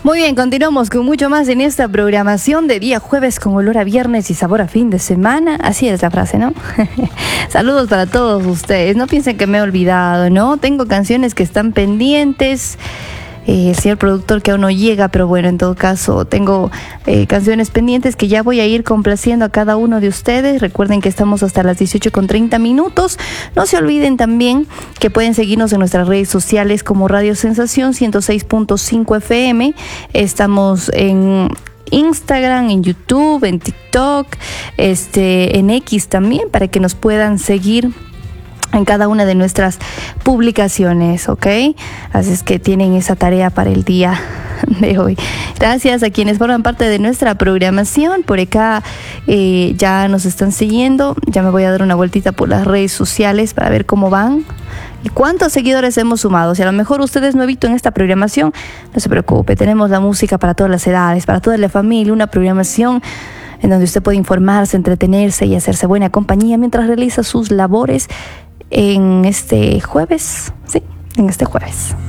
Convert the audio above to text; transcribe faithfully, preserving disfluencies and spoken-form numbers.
Muy bien, continuamos con mucho más en esta programación de día jueves con olor a viernes y sabor a fin de semana. Así es la frase, ¿no? Saludos para todos ustedes. No piensen que me he olvidado, ¿no? Tengo canciones que están pendientes. Eh, el señor productor que aún no llega, pero bueno, en todo caso tengo eh, canciones pendientes que ya voy a ir complaciendo a cada uno de ustedes. Recuerden que estamos hasta las dieciocho con treinta minutos. No se olviden también que pueden seguirnos en nuestras redes sociales como Radio Sensación ciento seis punto cinco F M. Estamos en Instagram, en YouTube, en TikTok, este, en X también, para que nos puedan seguir en cada una de nuestras publicaciones, ¿ok? Así es que tienen esa tarea para el día de hoy. Gracias a quienes forman parte de nuestra programación. Por acá eh, ya nos están siguiendo. Ya me voy a dar una vueltita por las redes sociales para ver cómo van y cuántos seguidores hemos sumado. Si a lo mejor ustedes no visto en esta programación, no se preocupe. Tenemos la música para todas las edades, para toda la familia, una programación en donde usted puede informarse, entretenerse y hacerse buena compañía mientras realiza sus labores en este jueves, sí, en este jueves.